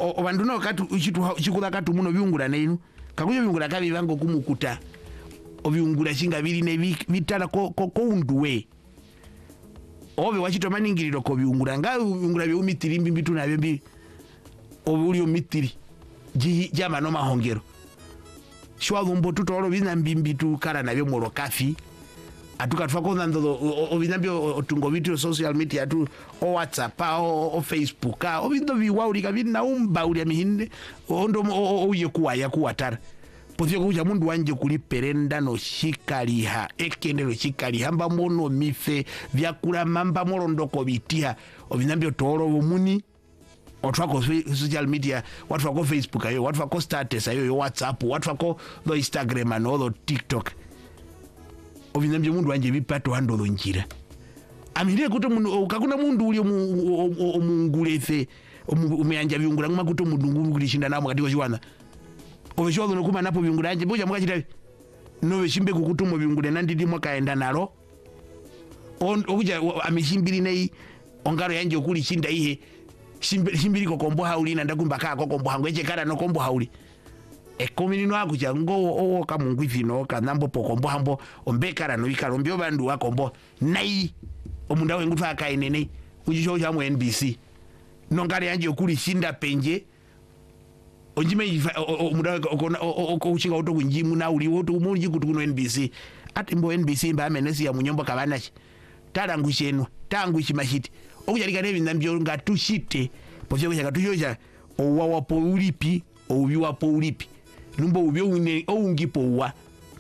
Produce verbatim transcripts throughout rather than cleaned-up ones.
obandu no katu uchitu chikula katu muno byungula neinu kakuyo byungula kabi bango kumukuta obyungula singa biri ne bitala ko ko unduwe obe wachito maningiriro ko byungula nga byungula byo mitirimbi bitu nabyo bi obuli omitiri ji jama no mahongero shwa lumbo tutoro bina mbimbitu kara nabyo moro kafi atuka twakonza ndo obinabyo otungo bitu social media tu o WhatsApp o, o Facebook o bindo biwaulika bina umba uli amihinde ondo uye kuwa ya kuwatara pozio kuja mundu wanje kuliperenda no shikaliha ekendelo shikaliha mba mono mife vyakula mamba morondoko bitia obinabyo toro bomuni watu wako social media, watu wako Facebook ayo, watu wako status ayo, WhatsApp, watu wako the Instagram and all the TikTok. Ovinamje mundu wanje bipato hando lo njira. Amire kuto mundu kakuna mundu uli omungulefe umeanja biungula nguma kuto mundu nguru kulishinda namo katiko chiwana. Oveshozo no kuma napo biungula anje boja mwachita no beshimbe kukutumo biungule nandidi mwakaenda nalo. On okuja ameshimbiri nei ongaro yanje okulishinda ihe shimbiri ko kombo hauli na ndagumba ka ko kombo hangu eche kara no kombo hauli e komini no akuja ngo o ka mungu ifino ka nambo po kombo hambo ombekara no ikaro mbyo bandu wa kombo nai omunda wengu fa ka inene ujisho ya mu N B C no ngare yanje okuli shinda penje onjime omunda ko uchinga uto kunjimu na uli woto umunji kutukuno N B C ati mbo N B C mba amenesi ya munyombo kabana tarangu shenu tangu chimashiti okujalika nebi nambyo ngatushite pozio kuja tujoja owa wapo ulipi owi wapo ulipi numbo ubyo une oungipo wa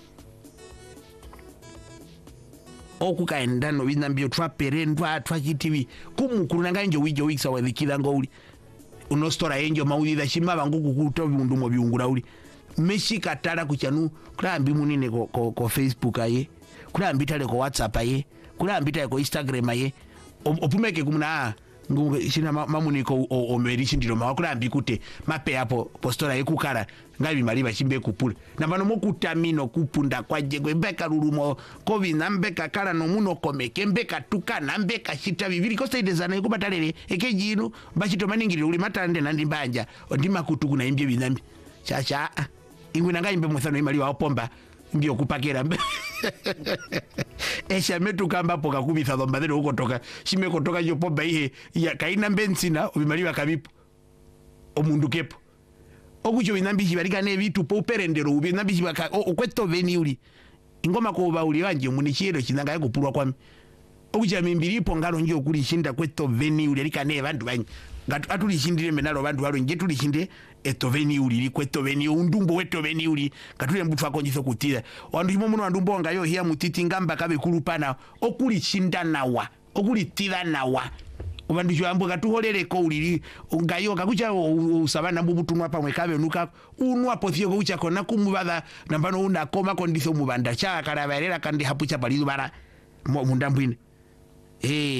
okukaenda no binambyo twaperendwa twachitivi kumukuru nanganje wijo wikisa wadhikira ngoli uno stora enjo maudida shimaba nguku kuto bindumo biungura uli meshika tara kuchanu kulambi munine ko, ko, ko Facebook aye kulambi tale ko WhatsApp aye kulambi tale ko Instagram aye opumeke kumuna ngunge shina mamuniko omeri ndiro makulambi kute mape hapo postora yekukara ngabi maliba chimbe kupula nambano mokutamino kupunda kwaje gwembeka lulumo kovi nambeka kala no muno komeke mbeka tuka nambeka shita bibiri ko saidezana ikubatalele ekejinu bachito maningiri uli matande nandi mbanja ndima kutuku na imbye binambi chacha ingwe nanga imbe muthano imaliwa opomba mbio kupakera esha metu kamba poka kubitha dhombadero huko toka shime kotoka yo pomba ihe ya kaina benzina obimaliwa kabipo omundu kepo okucho binambishi barika ne bitu po perendero ubinambishi baka okweto veni uli ingoma ko ba uli wanje munichiro kinanga yakupulwa kwami okucha mimbiripo ngalo nje okulishinda kweto veni uli alika ne bantu banye ngatu atulishindire menalo bantu balo nje tulishinde eto veni uli kweto veni undumbo weto veni uli katule mbutu akonjiso kutira wandu himo muno andumbo ngayo hiya mutiti ngamba kabe kulupana okulishinda nawa okulitira nawa ubandu jwambo katuholele ko ulili ngayo kakucha usabana mbubutu nwa pamwe kabe nuka unwa pothio kucha kona kumubada nambano una koma kondiso mubanda cha karabarera kandi hapucha palizo bara mundambwine eh